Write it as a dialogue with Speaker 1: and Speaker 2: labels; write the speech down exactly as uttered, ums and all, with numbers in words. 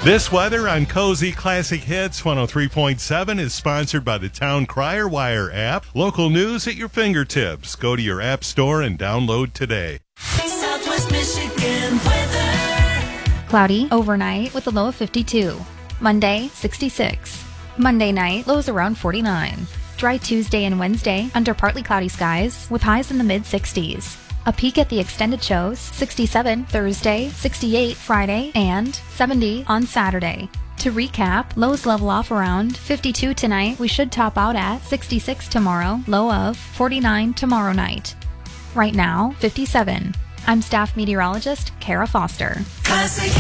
Speaker 1: This weather on Cozy Classic Hits one oh three point seven is sponsored by the Town Crier Wire app. Local news at your fingertips. Go to your app store and download today.
Speaker 2: Southwest Michigan weather.
Speaker 3: Cloudy overnight with a low of fifty-two. Monday, sixty-six. Monday night, lows around forty-nine. Dry Tuesday and Wednesday under partly cloudy skies with highs in the mid-sixties. A peek at the extended shows, sixty-seven Thursday, sixty-eight Friday, and seventy on Saturday. To recap, lows level off around fifty-two tonight. We should top out at sixty-six tomorrow, low of forty-nine tomorrow night. Right now, fifty-seven. I'm staff meteorologist Kara Foster.
Speaker 2: Classic